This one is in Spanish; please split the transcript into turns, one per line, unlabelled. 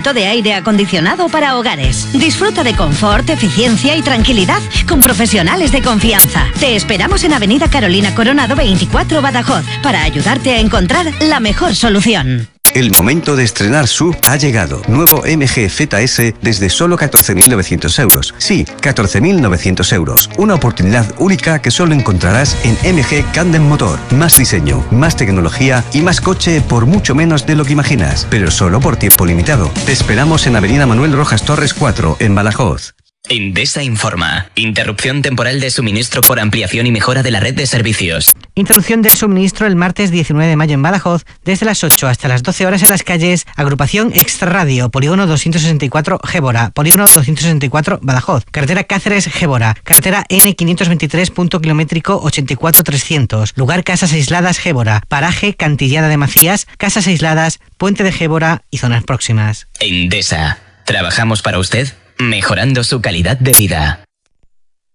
concepto de aire acondicionado para hogares. Disfruta de confort, eficiencia y tranquilidad con profesionales de confianza. Te esperamos en Avenida Carolina Coronado 24, Badajoz, para ayudarte a encontrar la mejor solución.
El momento de estrenar SUV ha llegado. Nuevo MG ZS desde solo 14.900 euros. Sí, 14.900 euros. Una oportunidad única que solo encontrarás en MG Candem Motor. Más diseño, más tecnología y más coche por mucho menos de lo que imaginas. Pero solo por tiempo limitado. Te esperamos en Avenida Manuel Rojas Torres 4, en Badajoz.
Endesa informa. Interrupción temporal de suministro por ampliación y mejora de la red de servicios.
Interrupción del suministro el martes 19 de mayo en Badajoz, desde las 8 hasta las 12 horas en las calles Agrupación Extrarradio, Polígono 264 Gébora, Polígono 264 Badajoz, Carretera Cáceres Gébora, Carretera N523 punto kilométrico 84300, Lugar Casas Aisladas Gébora, Paraje Cantillada de Macías, Casas Aisladas, Puente de Gébora y zonas próximas.
Endesa. Trabajamos para usted, mejorando su calidad de vida.